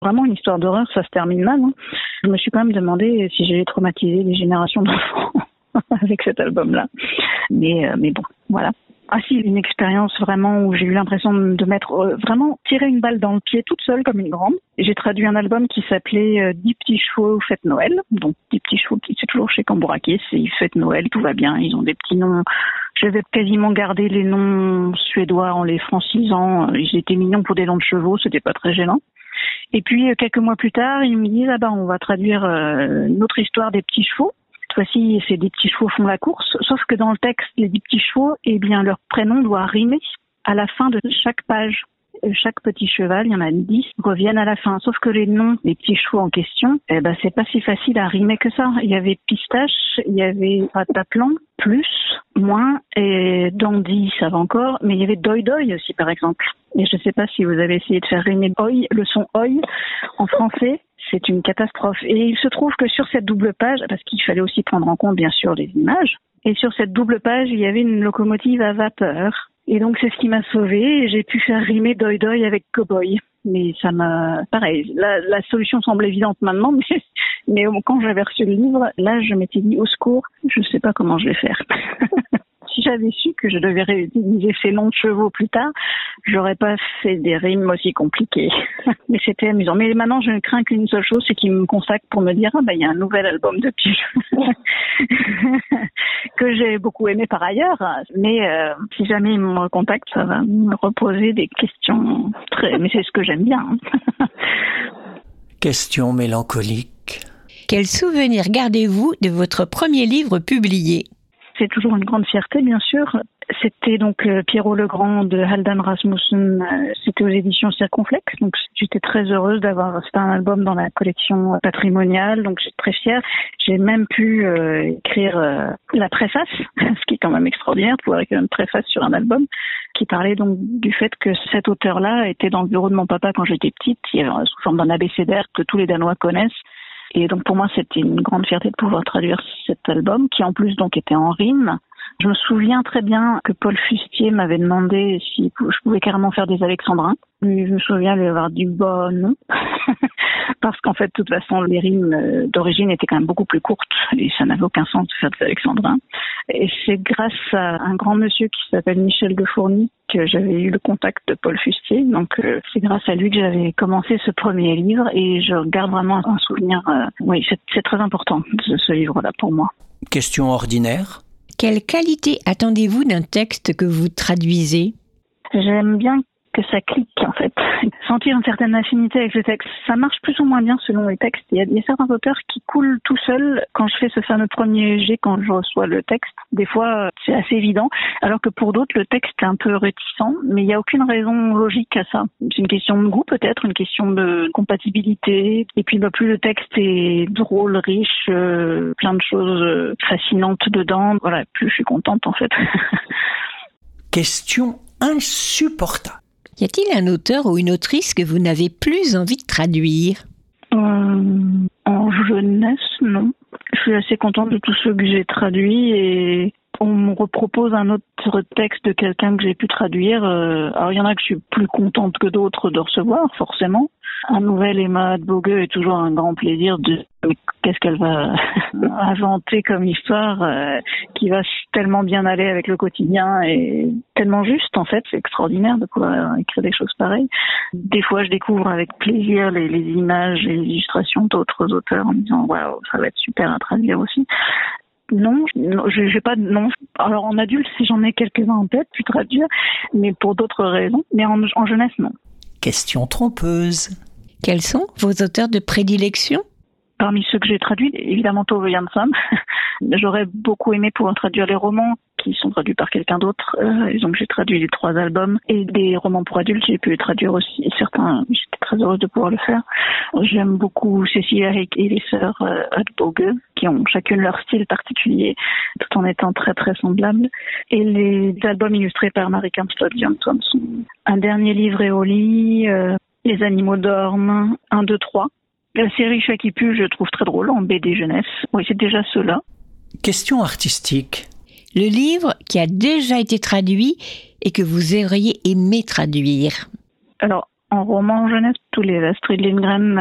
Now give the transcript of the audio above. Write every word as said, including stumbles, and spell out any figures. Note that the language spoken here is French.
Vraiment une histoire d'horreur, ça se termine mal. Hein. Je me suis quand même demandé si j'allais traumatiser des générations d'enfants avec cet album-là. Mais, euh, mais bon, voilà. Ah si, une expérience vraiment où j'ai eu l'impression de m'être euh, vraiment tiré une balle dans le pied toute seule comme une grande. J'ai traduit un album qui s'appelait euh, dix petits chevaux fête Noël. Donc dix petits chevaux, c'est toujours chez Cambourakis, c'est fête Noël, tout va bien. Ils ont des petits noms. J'avais quasiment gardé les noms suédois en les francisant. Ils étaient mignons pour des noms de chevaux, c'était pas très gênant. Et puis quelques mois plus tard, ils me disent ah ben on va traduire euh, notre histoire des petits chevaux. Cette fois-ci, c'est des petits chevaux font la course, sauf que dans le texte, les dix petits chevaux, eh bien, leur prénom doit rimer à la fin de chaque page. Chaque petit cheval, il y en a dix, reviennent à la fin. Sauf que les noms des petits chevaux en question, eh ben, c'est pas si facile à rimer que ça. Il y avait Pistache, il y avait Rataplan, plus, moins, et Dandy, ça va encore, mais il y avait Doi Doi aussi, par exemple. Et je sais pas si vous avez essayé de faire rimer Oi, le son Oi, en français. C'est une catastrophe. Et il se trouve que sur cette double page, parce qu'il fallait aussi prendre en compte, bien sûr, les images, et sur cette double page, il y avait une locomotive à vapeur. Et donc, c'est ce qui m'a sauvée. Et j'ai pu faire rimer Doi Doi avec Cowboy. Mais ça m'a... Pareil, la, la solution semble évidente maintenant, mais, mais quand j'avais reçu le livre, là, je m'étais dit, au secours, je sais pas comment je vais faire. Si j'avais su que je devais réutiliser ces noms de chevaux plus tard, j'aurais pas fait des rimes aussi compliquées. Mais c'était amusant. Mais maintenant, je ne crains qu'une seule chose, c'est qu'ils me contactent pour me dire « Ah ben, il y a un nouvel album de petits chevaux. » que j'ai beaucoup aimé par ailleurs. Mais euh, si jamais ils me contactent, ça va me reposer des questions très... Mais c'est ce que j'aime bien. Question mélancolique. Quel souvenir gardez-vous de votre premier livre publié ? C'est toujours une grande fierté, bien sûr. C'était donc euh, Pierrot le Grand de Haldan Rasmussen. Euh, c'était aux éditions Circonflexe. Donc j'étais très heureuse d'avoir c'était un album dans la collection patrimoniale. Donc j'étais très fière. J'ai même pu euh, écrire euh, la préface, ce qui est quand même extraordinaire de pouvoir écrire une préface sur un album qui parlait donc du fait que cet auteur-là était dans le bureau de mon papa quand j'étais petite. Il y avait sous forme d'un abécédaire que tous les Danois connaissent. Et donc pour moi, c'était une grande fierté de pouvoir traduire cet album, qui en plus donc était en rime. Je me souviens très bien que Paul Fustier m'avait demandé si je pouvais carrément faire des alexandrins. Je me souviens lui avoir dit bah non, parce qu'en fait, de toute façon, les rimes d'origine étaient quand même beaucoup plus courtes et ça n'avait aucun sens de faire des alexandrins. Et c'est grâce à un grand monsieur qui s'appelle Michel de Fourny que j'avais eu le contact de Paul Fustier. Donc euh, c'est grâce à lui que j'avais commencé ce premier livre et je garde vraiment un souvenir. Euh, oui, c'est, c'est très important ce, ce livre-là pour moi. Question ordinaire. Quelle qualité attendez-vous d'un texte que vous traduisez ? J'aime bien que ça clique, en fait. Sentir une certaine affinité avec le texte. Ça marche plus ou moins bien selon les textes. Il y a, il y a certains auteurs qui coulent tout seuls quand je fais ce fameux premier jet, quand je reçois le texte. Des fois, c'est assez évident. Alors que pour d'autres, le texte est un peu réticent. Mais il n'y a aucune raison logique à ça. C'est une question de goût, peut-être, une question de compatibilité. Et puis, bah, plus le texte est drôle, riche, euh, plein de choses fascinantes dedans, voilà, plus je suis contente, en fait. Question insupportable. Y a-t-il un auteur ou une autrice que vous n'avez plus envie de traduire ? euh, En jeunesse, non. Je suis assez contente de tous ceux que j'ai traduits et on me repropose un autre texte de quelqu'un que j'ai pu traduire. Alors il y en a que je suis plus contente que d'autres de recevoir, forcément. Un nouvel Emma Bogue est toujours un grand plaisir de mais qu'est-ce qu'elle va inventer comme histoire euh, qui va tellement bien aller avec le quotidien et tellement juste en fait, c'est extraordinaire de pouvoir écrire des choses pareilles. Des fois je découvre avec plaisir les, les images et les illustrations d'autres auteurs en me disant waouh, ça va être super à traduire aussi. Non, je j'ai pas de non. Alors en adulte, si j'en ai quelques-uns en tête, puis traduire, mais pour d'autres raisons. Mais en, en jeunesse, non. Question trompeuse. Quels sont vos auteurs de prédilection ? Parmi ceux que j'ai traduits, évidemment Tove Jansson. J'aurais beaucoup aimé pouvoir traduire les romans qui sont traduits par quelqu'un d'autre. Euh, donc j'ai traduit les trois albums et des romans pour adultes, j'ai pu les traduire aussi. Et certains, j'étais très heureuse de pouvoir le faire. J'aime beaucoup Cecilia Hayek et les sœurs euh, Hudboge, qui ont chacune leur style particulier, tout en étant très très semblables. Et les albums illustrés par Mary Kempston Johnson sont un dernier livre Éolie, euh, Les animaux dorment, un, deux, trois. La série Chat qui pue, je trouve très drôle, en B D jeunesse. Oui, c'est déjà ceux-là. Question artistique. Le livre qui a déjà été traduit et que vous auriez aimé traduire. Alors, En roman jeunesse, tous les Astrid Lindgren